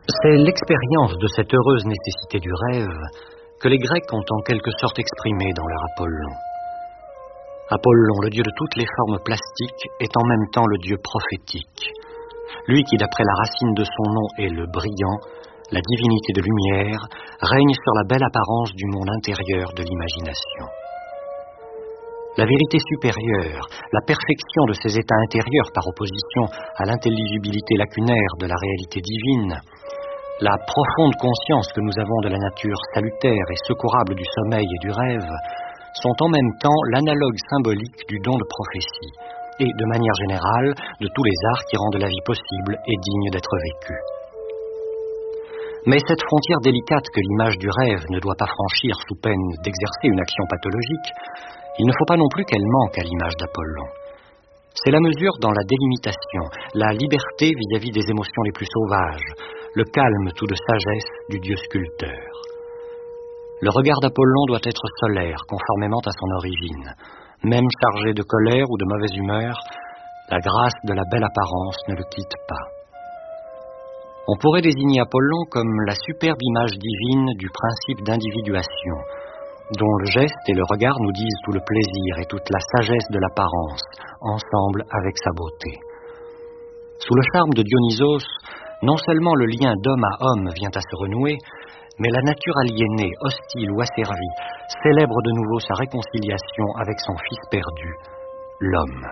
C'est l'expérience de cette heureuse nécessité du rêve que les Grecs ont en quelque sorte exprimée dans leur Apollon. Apollon, le dieu de toutes les formes plastiques, est en même temps le dieu prophétique. Lui qui, d'après la racine de son nom, est le brillant, la divinité de lumière, règne sur la belle apparence du monde intérieur de l'imagination. La vérité supérieure, la perfection de ces états intérieurs par opposition à l'intelligibilité lacunaire de la réalité divine, la profonde conscience que nous avons de la nature salutaire et secourable du sommeil et du rêve, sont en même temps l'analogue symbolique du don de prophétie et, de manière générale, de tous les arts qui rendent la vie possible et digne d'être vécue. Mais cette frontière délicate que l'image du rêve ne doit pas franchir sous peine d'exercer une action pathologique, il ne faut pas non plus qu'elle manque à l'image d'Apollon. C'est la mesure dans la délimitation, la liberté vis-à-vis des émotions les plus sauvages, le calme tout de sagesse du Dieu sculpteur. Le regard d'Apollon doit être solaire, conformément à son origine. Même chargé de colère ou de mauvaise humeur, la grâce de la belle apparence ne le quitte pas. On pourrait désigner Apollon comme la superbe image divine du principe d'individuation, dont le geste et le regard nous disent tout le plaisir et toute la sagesse de l'apparence, ensemble avec sa beauté. Sous le charme de Dionysos, non seulement le lien d'homme à homme vient à se renouer, mais la nature aliénée, hostile ou asservie, célèbre de nouveau sa réconciliation avec son fils perdu, l'homme.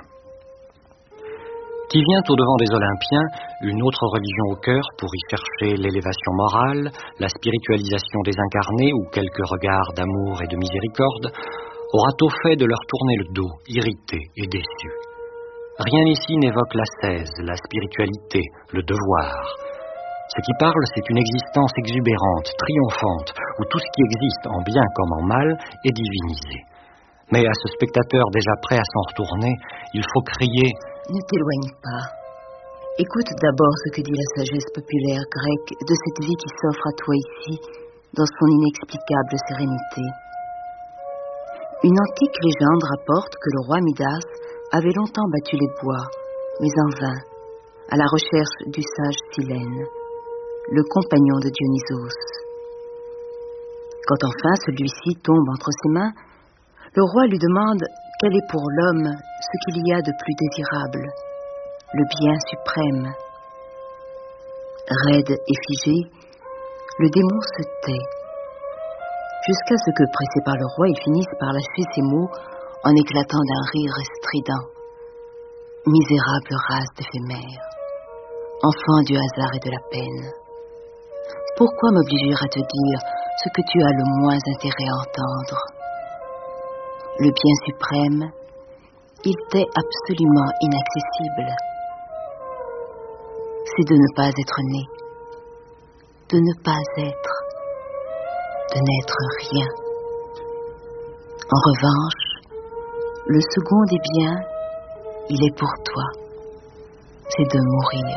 Qui vient au-devant des Olympiens, une autre religion au cœur pour y chercher l'élévation morale, la spiritualisation des incarnés ou quelques regards d'amour et de miséricorde, aura tôt fait de leur tourner le dos, irrité et déçu. Rien ici n'évoque l'ascèse, la spiritualité, le devoir. Ce qui parle, c'est une existence exubérante, triomphante, où tout ce qui existe, en bien comme en mal, est divinisé. Mais à ce spectateur déjà prêt à s'en retourner, il faut crier « Ne t'éloigne pas. Écoute d'abord ce que dit la sagesse populaire grecque de cette vie qui s'offre à toi ici, dans son inexplicable sérénité. Une antique légende rapporte que le roi Midas avait longtemps battu les bois, mais en vain, à la recherche du sage Silène, le compagnon de Dionysos. Quand enfin celui-ci tombe entre ses mains, le roi lui demande quel est pour l'homme ce qu'il y a de plus désirable, le bien suprême. Raide et figé, le démon se tait, jusqu'à ce que, pressé par le roi, il finisse par lâcher ses mots en éclatant d'un rire strident. Misérable race d'éphémères, enfant du hasard et de la peine, pourquoi m'obliger à te dire ce que tu as le moins intérêt à entendre? Le bien suprême, il t'est absolument inaccessible. C'est de ne pas être né, de ne pas être, de n'être rien. En revanche, le second des biens, il est pour toi, c'est de mourir.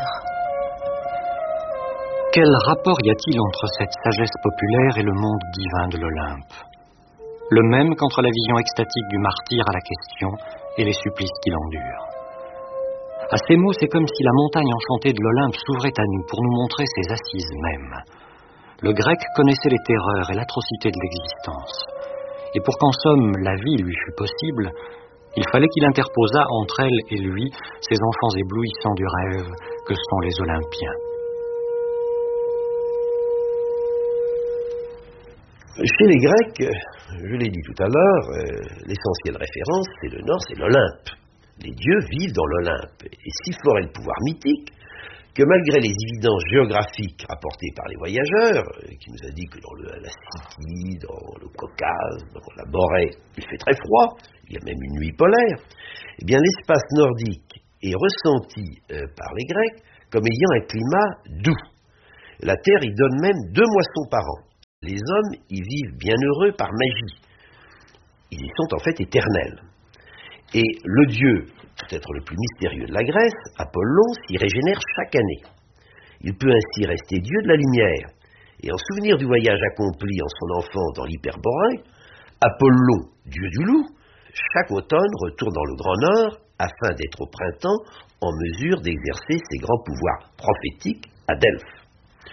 Quel rapport y a-t-il entre cette sagesse populaire et le monde divin de l'Olympe? Le même qu'entre la vision extatique du martyr à la question et les supplices qu'il endure. À ces mots, c'est comme si la montagne enchantée de l'Olympe s'ouvrait à nous pour nous montrer ses assises mêmes. Le grec connaissait les terreurs et l'atrocité de l'existence. Et pour qu'en somme la vie lui fût possible, il fallait qu'il interposât entre elle et lui ces enfants éblouissants du rêve que sont les Olympiens. Chez les Grecs, je l'ai dit tout à l'heure, l'essentielle référence, c'est le Nord, c'est l'Olympe. Les dieux vivent dans l'Olympe. Et si fort est le pouvoir mythique, que malgré les évidences géographiques rapportées par les voyageurs, qui nous a dit que dans la Sicile, dans le Caucase, dans la Borée, il fait très froid, il y a même une nuit polaire, eh bien l'espace nordique est ressenti par les Grecs comme ayant un climat doux. La terre y donne même 2 moissons par an. Les hommes y vivent bien heureux par magie. Ils y sont en fait éternels. Et le dieu, peut-être le plus mystérieux de la Grèce, Apollon, s'y régénère chaque année. Il peut ainsi rester dieu de la lumière. Et en souvenir du voyage accompli en son enfance dans l'Hyperborée, Apollon, dieu du loup, chaque automne retourne dans le Grand Nord afin d'être au printemps en mesure d'exercer ses grands pouvoirs prophétiques à Delphes.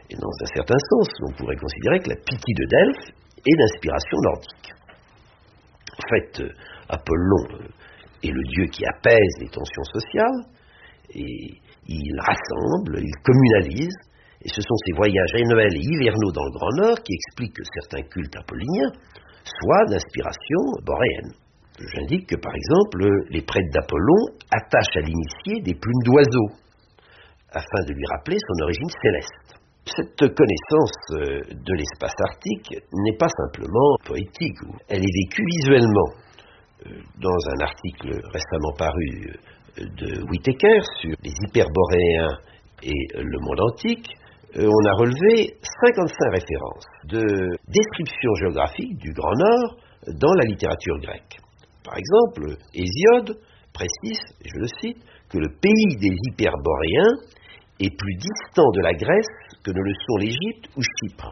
Et dans un certain sens, on pourrait considérer que la Pythie de Delphes est d'inspiration nordique. En fait, Apollon est le dieu qui apaise les tensions sociales, et il rassemble, il communalise, et ce sont ces voyages annuels et hivernaux dans le Grand Nord qui expliquent que certains cultes apolliniens soient d'inspiration boréenne. J'indique que, par exemple, les prêtres d'Apollon attachent à l'initié des plumes d'oiseaux, afin de lui rappeler son origine céleste. Cette connaissance de l'espace arctique n'est pas simplement poétique, elle est vécue visuellement. Dans un article récemment paru de Whittaker sur les hyperboréens et le monde antique, on a relevé 55 références de descriptions géographiques du Grand Nord dans la littérature grecque. Par exemple, Hésiode précise, et je le cite, que le pays des hyperboréens est plus distant de la Grèce que ne le sont l'Égypte ou Chypre.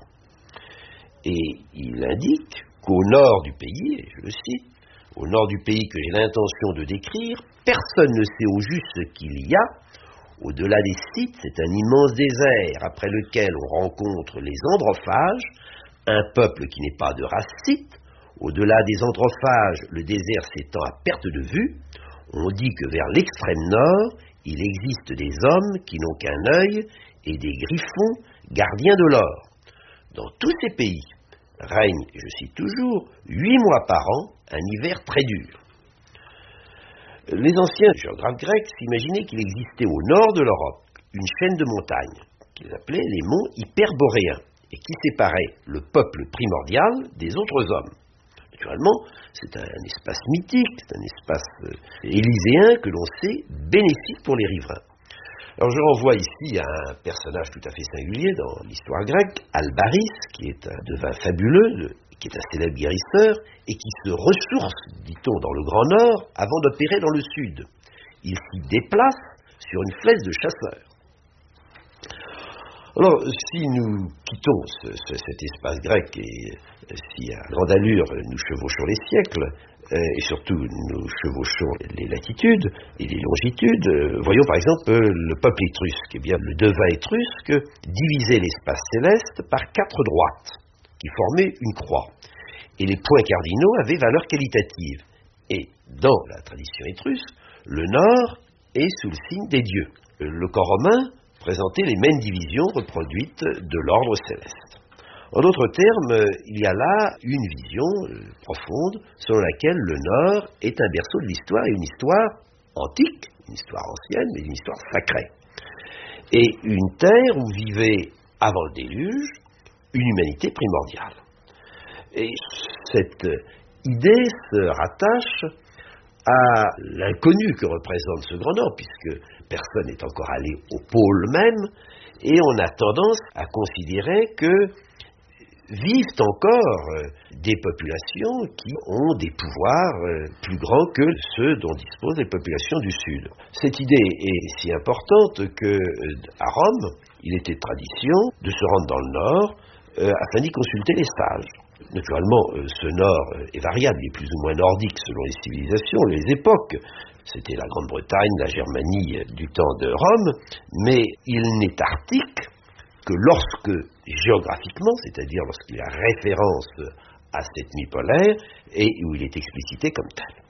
Et il indique qu'au nord du pays, et je le cite, au nord du pays que j'ai l'intention de décrire, personne ne sait au juste ce qu'il y a. Au-delà des Scythes, c'est un immense désert après lequel on rencontre les androphages, un peuple qui n'est pas de race scythe. Au-delà des androphages, le désert s'étend à perte de vue. On dit que vers l'extrême nord, il existe des hommes qui n'ont qu'un œil et des griffons gardiens de l'or. Dans tous ces pays règne, je cite toujours, 8 mois par an, un hiver très dur. Les anciens géographes grecs s'imaginaient qu'il existait au nord de l'Europe une chaîne de montagnes qu'ils appelaient les monts hyperboréens et qui séparait le peuple primordial des autres hommes. Naturellement, c'est un espace mythique, c'est un espace élyséen que l'on sait bénéfique pour les riverains. Alors je renvoie ici à un personnage tout à fait singulier dans l'histoire grecque, Albaris, qui est un devin fabuleux, qui est un célèbre guérisseur, et qui se ressource, dit-on, dans le Grand Nord, avant d'opérer dans le Sud. Il s'y déplace sur une flèche de chasseur. Alors, si nous quittons cet espace grec, et si à grande allure nous chevauchons les siècles, et surtout nous chevauchons les latitudes et les longitudes, voyons par exemple le peuple étrusque. Eh bien, le devin étrusque divisait l'espace céleste par 4 droites, qui formaient une croix. Et les points cardinaux avaient valeur qualitative. Et dans la tradition étrusque, le nord est sous le signe des dieux. Le corps romain présentait les mêmes divisions reproduites de l'ordre céleste. En d'autres termes, il y a là une vision profonde selon laquelle le nord est un berceau de l'histoire et une histoire antique, une histoire ancienne, mais une histoire sacrée. Et une terre où vivait, avant le déluge, une humanité primordiale. Et cette idée se rattache à l'inconnu que représente ce Grand Nord, puisque personne n'est encore allé au pôle même, et on a tendance à considérer que vivent encore des populations qui ont des pouvoirs plus grands que ceux dont disposent les populations du Sud. Cette idée est si importante qu'à Rome, il était tradition de se rendre dans le Nord afin d'y consulter les sages. Naturellement, ce Nord est variable, il est plus ou moins nordique selon les civilisations, les époques. C'était la Grande-Bretagne, la Germanie du temps de Rome, mais il n'est arctique que lorsque, géographiquement, c'est-à-dire lorsqu'il y a référence à cette nuit polaire, et où il est explicité comme tel.